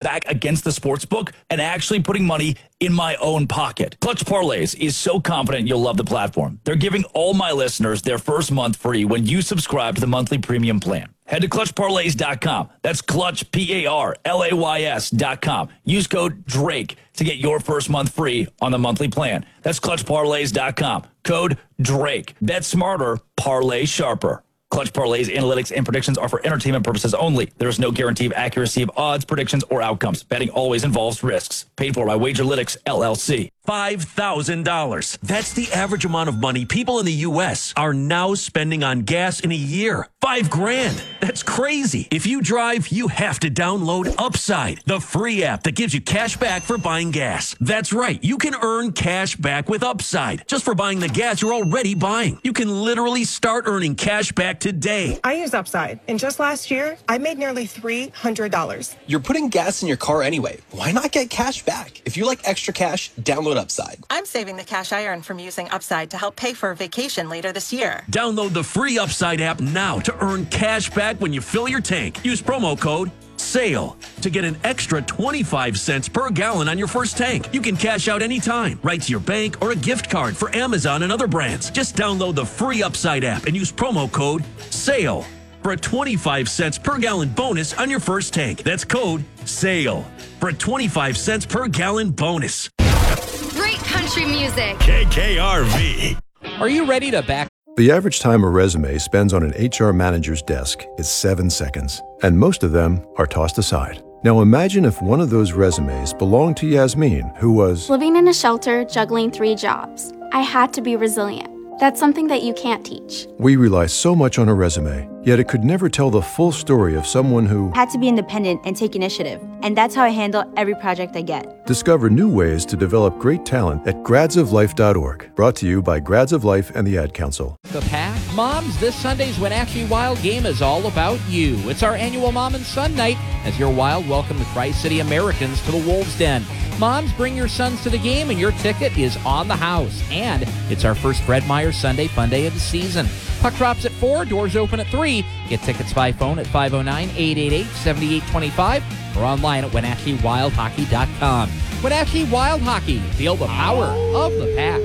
back against the sports book and actually putting money in my own pocket. Clutch Parlays is so confident you'll love the platform. They're giving all my listeners their first month free when you subscribe to the monthly premium plan. Head to ClutchParlays.com. That's Clutch, P-A-R-L-A-Y-S.com. Use code DRAKE to get your first month free on the monthly plan. That's ClutchParlays.com. Code DRAKE. Bet smarter, parlay sharper. Clutch Parlays, analytics, and predictions are for entertainment purposes only. There is no guarantee of accuracy of odds, predictions, or outcomes. Betting always involves risks. Paid for by Wagerlytics, LLC. $5,000. That's the average amount of money people in the U.S. are now spending on gas in a year. $5,000. That's crazy. If you drive, you have to download Upside, the free app that gives you cash back for buying gas. That's right. You can earn cash back with Upside just for buying the gas you're already buying. You can literally start earning cash back today. I use Upside, and just last year, I made nearly $300. You're putting gas in your car anyway. Why not get cash back? If you like extra cash, download Upside. I'm saving the cash I earn from using Upside to help pay for a vacation later this year. Download the free Upside app now to earn cash back when you fill your tank. Use promo code SALE to get an extra 25 cents per gallon on your first tank. You can cash out anytime, right to your bank or a gift card for Amazon and other brands. Just download the free Upside app and use promo code SALE for a 25 cents per gallon bonus on your first tank. That's code SALE for a 25 cents per gallon bonus. Great country music. KKRV. Are you ready to back? The average time a resume spends on an HR manager's desk is 7 seconds, and most of them are tossed aside. Now imagine if one of those resumes belonged to Yasmin, who was living in a shelter, juggling 3 jobs. I had to be resilient. That's something that you can't teach. We rely so much on a resume, yet it could never tell the full story of someone who had to be independent and take initiative. And that's how I handle every project I get. Discover new ways to develop great talent at gradsoflife.org. Brought to you by Grads of Life and the Ad Council. The Pack. Moms, this Sunday's Wenatchee Wild game is all about you. It's our annual Mom and Son Night as your Wild welcome the Tri-City Americans to the Wolves' Den. Moms, bring your sons to the game and your ticket is on the house. And it's our first Fred Meyer Sunday Fun Day of the season. Puck drops at 4, doors open at 3. Get tickets by phone at 509-888-7825 or online at WenatcheeWildHockey.com. Wenatchee Wild Hockey. Feel the power of the Pack.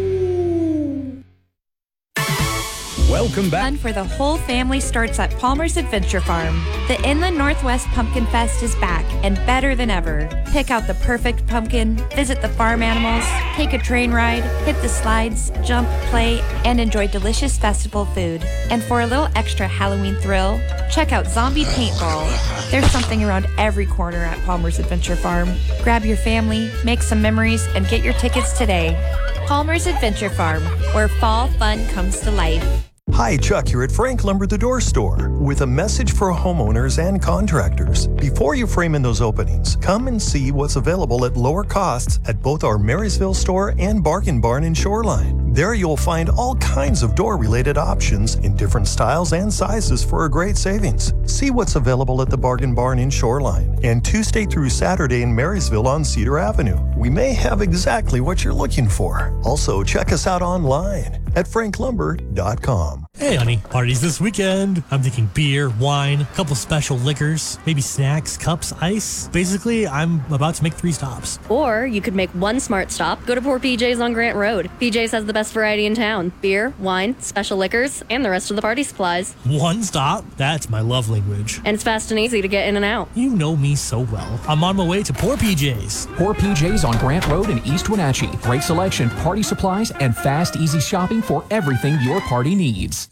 Welcome back. Fun for the whole family starts at Palmer's Adventure Farm. The Inland Northwest Pumpkin Fest is back and better than ever. Pick out the perfect pumpkin, visit the farm animals, take a train ride, hit the slides, jump, play, and enjoy delicious festival food. And for a little extra Halloween thrill, check out Zombie Paintball. There's something around every corner at Palmer's Adventure Farm. Grab your family, make some memories, and get your tickets today. Palmer's Adventure Farm, where fall fun comes to life. Hi, Chuck here at Frank Lumber the Door Store with a message for homeowners and contractors. Before you frame in those openings, come and see what's available at lower costs at both our Marysville store and Bargain Barn in Shoreline. There you'll find all kinds of door-related options in different styles and sizes for a great savings. See what's available at the Bargain Barn in Shoreline and Tuesday through Saturday in Marysville on Cedar Avenue. We may have exactly what you're looking for. Also, check us out online at franklumber.com. Hey, honey, parties this weekend. I'm thinking beer, wine, a couple special liquors, maybe snacks, cups, ice. Basically, I'm about to make 3 stops. Or you could make one smart stop. Go to Poor PJ's on Grant Road. PJ's has the best variety in town. Beer, wine, special liquors, and the rest of the party supplies. One stop? That's my love language. And it's fast and easy to get in and out. You know me so well. I'm on my way to Poor PJ's. Poor PJ's on Grant Road in East Wenatchee. Great selection, party supplies, and fast, easy shopping for everything your party needs.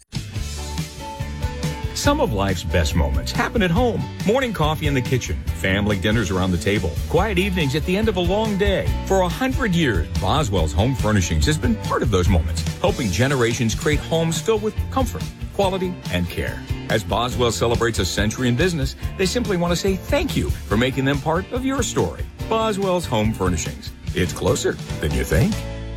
Some of life's best moments happen at home. Morning coffee in the kitchen, family dinners around the table, quiet evenings at the end of a long day. For 100 years, Boswell's Home Furnishings has been part of those moments, helping generations create homes filled with comfort, quality, and care. As Boswell celebrates a century in business, they simply want to say thank you for making them part of your story. Boswell's Home Furnishings. It's closer than you think.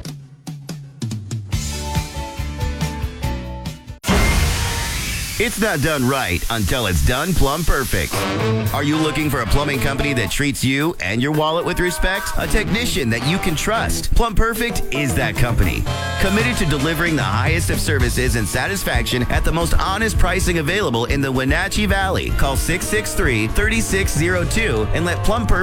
It's not done right until it's done plumb perfect. Are you looking for a plumbing company that treats you and your wallet with respect? A technician that you can trust? Plumb Perfect is that company. Committed to delivering the highest of services and satisfaction at the most honest pricing available in the Wenatchee Valley. Call 663-3602 and let Plumb Perfect